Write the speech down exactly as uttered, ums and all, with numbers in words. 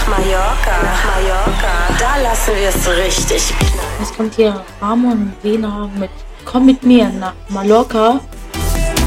nach Mallorca, nach Mallorca, da lassen wir es richtig knallen. Jetzt kommt hier Ramon und Lena mit Komm mit mir nach Mallorca.